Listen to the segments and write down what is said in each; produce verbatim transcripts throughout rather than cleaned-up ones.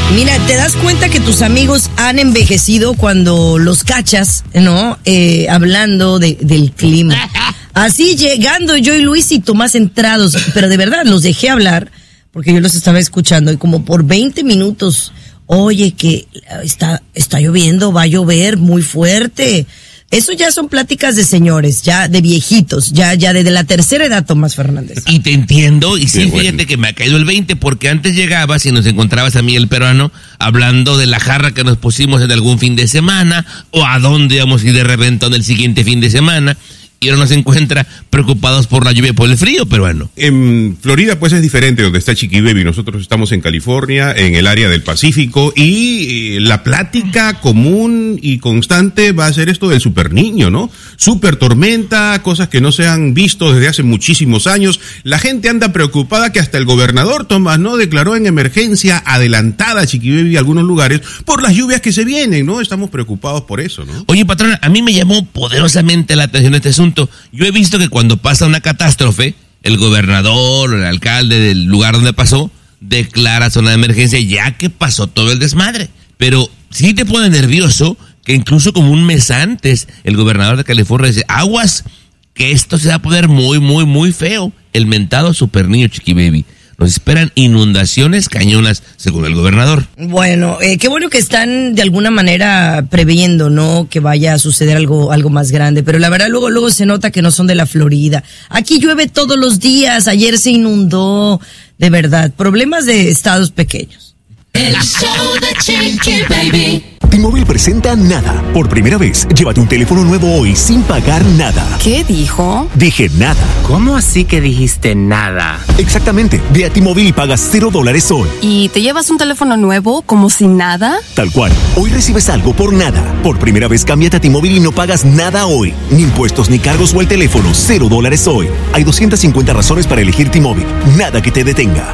Mira, te das cuenta que tus amigos han envejecido cuando los cachas, ¿no? Eh, hablando de, del clima. Así llegando yo y Luisito más entrados, pero de verdad los dejé hablar porque yo los estaba escuchando y como por veinte minutos, oye, que está, está lloviendo, va a llover muy fuerte. Eso ya son pláticas de señores, ya de viejitos, ya ya desde la tercera edad, Tomás Fernández. Y te entiendo, y sí, bueno. Fíjate que me ha caído el veinte, porque antes llegabas y nos encontrabas a mí el peruano hablando de la jarra que nos pusimos en algún fin de semana, o a dónde íbamos a ir de reventón el siguiente fin de semana, y ahora nos encuentra preocupados por la lluvia y por el frío, peruano. En Florida pues es diferente, donde está Chiqui Baby. Nosotros estamos en California, en el área del Pacífico, y eh, la plática común y constante va a ser esto del super niño, ¿no? Super tormenta, cosas que no se han visto desde hace muchísimos años. La gente anda preocupada, que hasta el gobernador, Tomás, ¿no? Declaró en emergencia adelantada, Chiqui Baby, algunos lugares, por las lluvias que se vienen, ¿no? Estamos preocupados por eso, ¿no? Oye, patrona, a mí me llamó poderosamente la atención este asunto. Yo he visto que cuando pasa una catástrofe, el gobernador o el alcalde del lugar donde pasó declara zona de emergencia ya que pasó todo el desmadre. Pero sí te pone nervioso que incluso como un mes antes el gobernador de California dice, aguas, que esto se va a poner muy, muy, muy feo. El mentado super niño Chiqui Baby. Nos esperan inundaciones cañonas, según el gobernador. Bueno, eh, qué bueno que están de alguna manera previendo, ¿no? Que vaya a suceder algo, algo más grande. Pero la verdad, luego, luego se nota que no son de la Florida. Aquí llueve todos los días. Ayer se inundó. De verdad, problemas de estados pequeños. El show de Chiqui Baby. T-Mobile presenta Nada. Por primera vez, llévate un teléfono nuevo hoy sin pagar nada. ¿Qué dijo? Dije nada. ¿Cómo así que dijiste nada? Exactamente. Ve a T-Mobile y pagas cero dólares hoy. ¿Y te llevas un teléfono nuevo como sin nada? Tal cual. Hoy recibes algo por nada. Por primera vez, cámbiate a T-Mobile y no pagas nada hoy. Ni impuestos, ni cargos o el teléfono. Cero dólares hoy. Hay doscientas cincuenta razones para elegir T-Mobile. Nada que te detenga.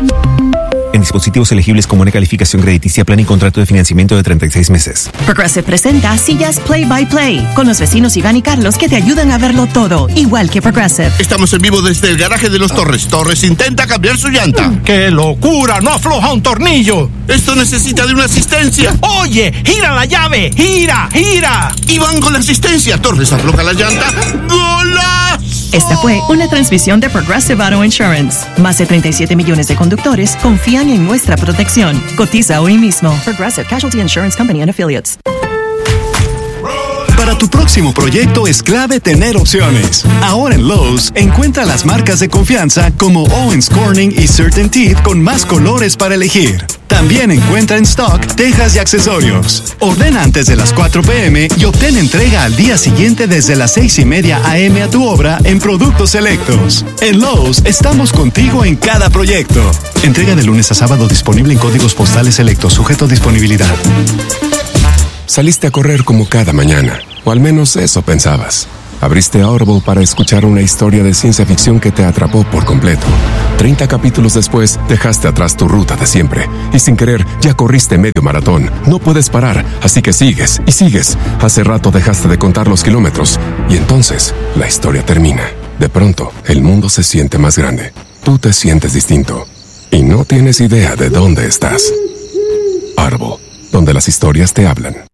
En dispositivos elegibles con buena calificación crediticia, plan y contrato de financiamiento de treinta y seis meses. Progressive presenta Sillas Play by Play, con los vecinos Iván y Carlos que te ayudan a verlo todo, igual que Progressive. Estamos en vivo desde el garaje de los Torres. Torres intenta cambiar su llanta. ¡Qué locura! ¡No afloja un tornillo! Esto necesita de una asistencia. ¡Oye! ¡Gira la llave! ¡Gira! ¡Gira! Iván con la asistencia. Torres afloja la llanta. ¡Golazo! Esta fue una transmisión de Progressive Auto Insurance. Más de treinta y siete millones de conductores confían en nuestra protección. Cotiza hoy mismo. Progressive Casualty Insurance Company and Affiliates. Para tu próximo proyecto es clave tener opciones. Ahora en Lowe's, encuentra las marcas de confianza como Owens Corning y CertainTeed con más colores para elegir. También encuentra en stock tejas y accesorios. Ordena antes de las cuatro pe eme y obtén entrega al día siguiente desde las seis y media a eme a tu obra en productos selectos. En Lowe's estamos contigo en cada proyecto. Entrega de lunes a sábado, disponible en códigos postales selectos, sujeto a disponibilidad. Saliste a correr como cada mañana, o al menos eso pensabas. Abriste Audible para escuchar una historia de ciencia ficción que te atrapó por completo. Treinta capítulos después, dejaste atrás tu ruta de siempre, y sin querer, ya corriste medio maratón. No puedes parar, así que sigues y sigues. Hace rato dejaste de contar los kilómetros, y entonces, la historia termina. De pronto, el mundo se siente más grande. Tú te sientes distinto, y no tienes idea de dónde estás. Audible, donde las historias te hablan.